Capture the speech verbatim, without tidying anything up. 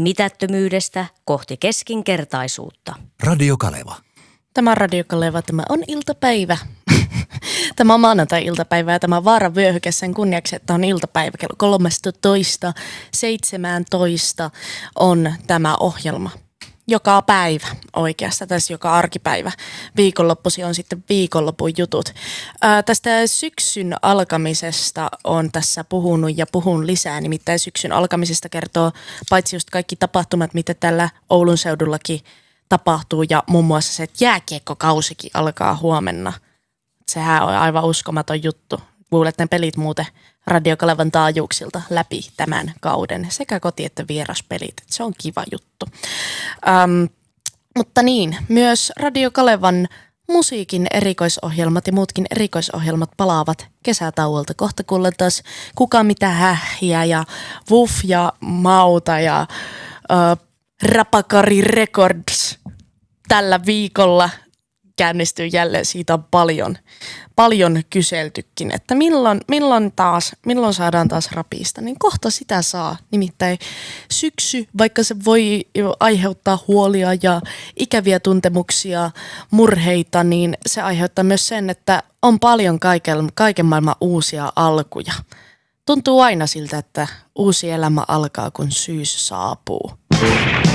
Mitättömyydestä kohti keskinkertaisuutta. Radio Kaleva. Tämä on Radio Kaleva, tämä on iltapäivä. Tämä on maanantai-iltapäivä ja tämä on Vaaran vyöhyke sen kunniaksi, että on iltapäivä kello kolmetoista seitsemäntoista on tämä ohjelma. Joka päivä oikeastaan, tässä joka arkipäivä. Viikonloppusi on sitten viikonlopun jutut. Ää, tästä syksyn alkamisesta on tässä puhunut ja puhun lisää. Nimittäin syksyn alkamisesta kertoo paitsi just kaikki tapahtumat, mitä tällä Oulun seudullakin tapahtuu. Ja muun muassa se, että jääkiekkokausikin alkaa huomenna. Sehän on aivan uskomaton juttu. Kuulet ne pelit muuten Radio Kalevan taajuuksilta läpi tämän kauden. Sekä koti- että vieraspelit. Se on kiva juttu. Ähm, mutta niin, myös Radio Kalevan musiikin erikoisohjelmat ja muutkin erikoisohjelmat palaavat kesätauolta. Kohta kuullaan taas Kuka mitä hähjä ja Wuff ja Mauta ja äh, Rapakari Records tällä viikolla käynnistyy jälleen. Siitä on paljon, paljon kyseltykin, että milloin, milloin, taas, milloin saadaan taas rapista, niin kohta sitä saa. Nimittäin syksy, vaikka se voi aiheuttaa huolia ja ikäviä tuntemuksia, murheita, niin se aiheuttaa myös sen, että on paljon kaiken, kaiken maailman uusia alkuja. Tuntuu aina siltä, että uusi elämä alkaa, kun syys saapuu.